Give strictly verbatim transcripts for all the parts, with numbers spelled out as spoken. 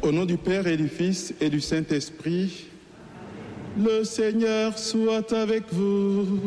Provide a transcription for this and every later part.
Au nom du Père et du Fils et du Saint-Esprit, le Seigneur soit avec vous.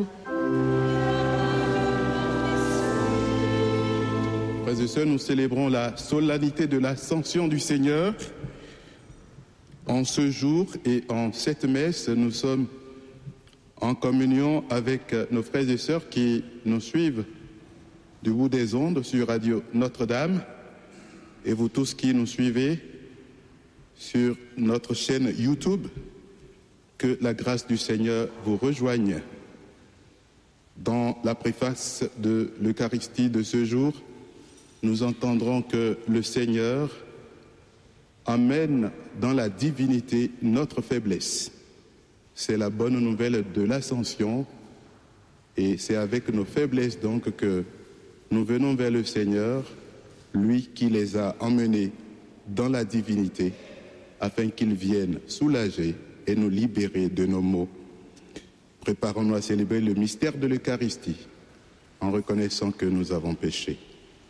Frères et sœurs, nous célébrons la solennité de l'Ascension du Seigneur. En ce jour et en cette messe, nous sommes en communion avec nos frères et sœurs qui nous suivent du bout des ondes sur Radio Notre-Dame et vous tous qui nous suivez sur notre chaîne YouTube. Que la grâce du Seigneur vous rejoigne. Dans la préface de l'Eucharistie de ce jour, nous entendrons que le Seigneur amène dans la divinité notre faiblesse. C'est la bonne nouvelle de l'Ascension et c'est avec nos faiblesses donc que nous venons vers le Seigneur, lui qui les a emmenés dans la divinité afin qu'il vienne soulager et nous libérer de nos maux. Préparons-nous à célébrer le mystère de l'Eucharistie en reconnaissant que nous avons péché.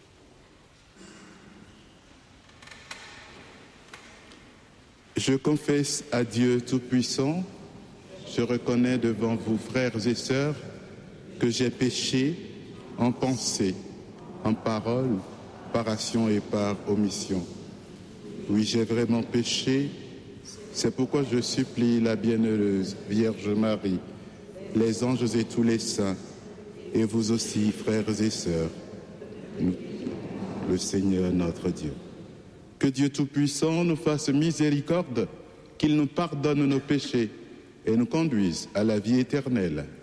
Je confesse à Dieu Tout-Puissant, je reconnais devant vous, frères et sœurs, que j'ai péché en pensée, en parole, par action et par omission. Oui, j'ai vraiment péché. C'est pourquoi je supplie la bienheureuse Vierge Marie, les anges et tous les saints, et vous aussi, frères et sœurs, nous, le Seigneur notre Dieu. Que Dieu Tout-Puissant nous fasse miséricorde, qu'il nous pardonne nos péchés et nous conduise à la vie éternelle.